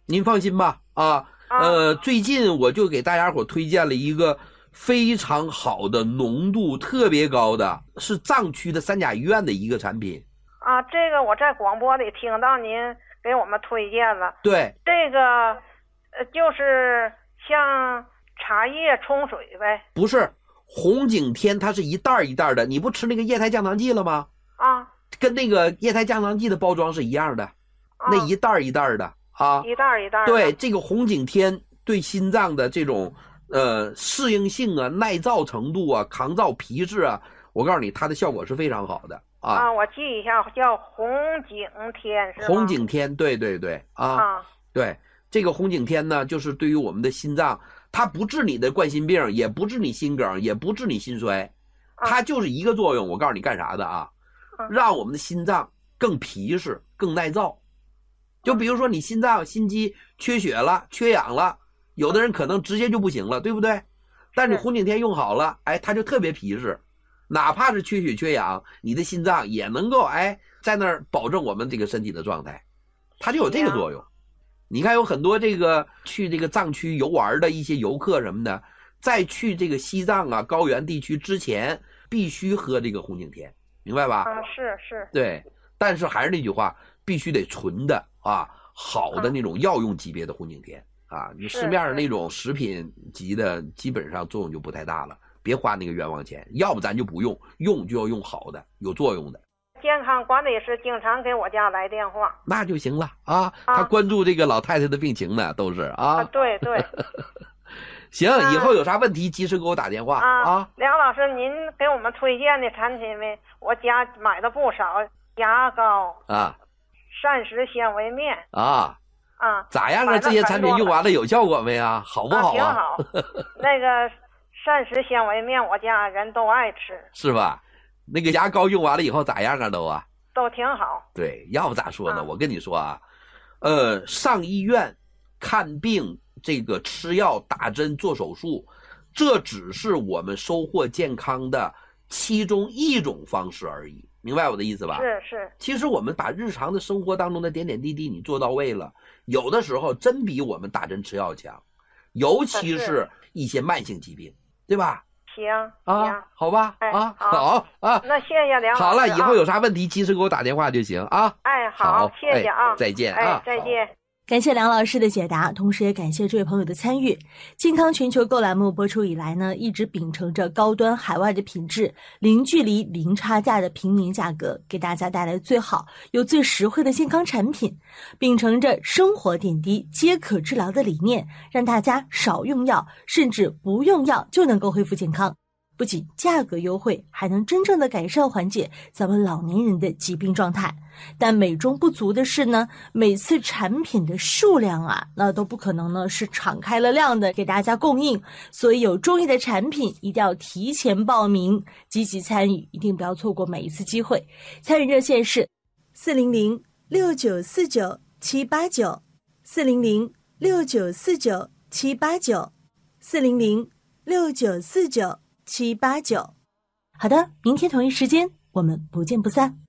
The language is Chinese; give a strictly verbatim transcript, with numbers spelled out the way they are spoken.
您放心吧，啊，呃，最近我就给大家伙推荐了一个非常好的、浓度特别高的，是藏区的三甲医院的一个产品。 啊，这个我在广播里听到您给我们推荐了。 对， 这个呃，就是像茶叶冲水呗？不是，红景天它是一袋一袋的，你不吃那个液态降糖剂了吗？ 啊， 跟那个液态降糖剂的包装是一样的，啊、那一袋一袋的啊， 一袋一袋的。 对，这个红景天对心脏的这种呃适应性啊、耐造程度啊、抗造皮质啊，我告诉你，它的效果是非常好的。啊, 啊，我记一下，叫红景天是吗？ 红景天，对对对，啊，啊对，这个红景天呢，就是对于我们的心脏，它不治你的冠心病，也不治你心梗，也不治你心衰，它就是一个作用。我告诉你干啥的啊？让我们的心脏更皮实、更耐造。就比如说你心脏心肌缺血了、缺氧了，有的人可能直接就不行了，对不对？但你红景天用好了，哎，它就特别皮实。哪怕是缺血缺氧，你的心脏也能够哎在那儿保证我们这个身体的状态，它就有这个作用。你看有很多这个去这个藏区游玩的一些游客什么的，在去这个西藏啊高原地区之前，必须喝这个红景天，明白吧？ 啊，是是。 对，但是还是那句话，必须得纯的啊，好的那种药用级别的红景天啊，你市面上那种食品级的，基本上作用就不太大了。别花那个冤枉钱，要不咱就不用，用就要用好的，有作用的。 健康管理师经常给我家来电话， 那就行了啊。啊他关注这个老太太的病情呢，都是啊。 啊对对。 行，以后有啥问题及时给我打电话啊。啊梁老师，您给我们推荐的产品没？我家买了不少，牙膏啊， 膳食纤维面啊啊， 咋样啊？这些产品用完了有效果没啊？好不好啊？ 啊挺好。那个。膳食纤维面，我家人都爱吃， 是吧？那个牙膏用完了以后咋样啊？都啊， 都挺好。 对，要不咋说呢？啊、我跟你说啊，呃，上医院看病，这个吃药、打针、做手术，这只是我们收获健康的其中一种方式而已，明白我的意思吧？ 是是。 其实我们把日常的生活当中的点点滴滴你做到位了，有的时候真比我们打针吃药强，尤其是一些慢性疾病。对吧？ 行啊，好吧， 哎、 啊， 好, 好啊， 那谢谢梁老师。 好了，以后有啥问题及时给我打电话就行啊。 哎，好， 好谢谢啊， 哎、再见啊， 哎、再见。 感谢梁老师的解答，同时也感谢这位朋友的参与。健康全球购栏目播出以来呢，一直秉承着高端海外的品质，零距离零差价的平民价格，给大家带来最好又最实惠的健康产品，秉承着生活点滴皆可治疗的理念，让大家少用药，甚至不用药就能够恢复健康。不仅价格优惠，还能真正的改善缓解咱们老年人的疾病状态。但美中不足的是呢，每次产品的数量啊，那都不可能呢是敞开了量的给大家供应，所以有中意的产品一定要提前报名，积极参与，一定不要错过每一次机会。参与热线是四零零六九四九七八九，四零零六九四九七八九，四零零六九四九七八九。好的，明天同一时间我们不见不散。